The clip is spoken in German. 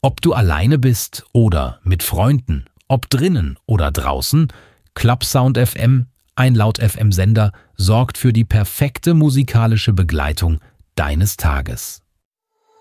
Ob du alleine bist oder mit Freunden, ob drinnen oder draußen, Clubsound FM, ein Laut-FM-Sender, sorgt für die perfekte musikalische Begleitung deines Tages.